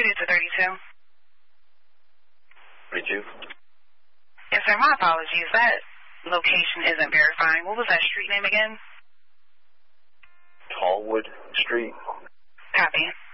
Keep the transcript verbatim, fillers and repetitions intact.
Read it to thirty-two. thirty-two? Yes, sir. My apologies. That location isn't verifying. What was that street name again? Tallwood Street. Copy.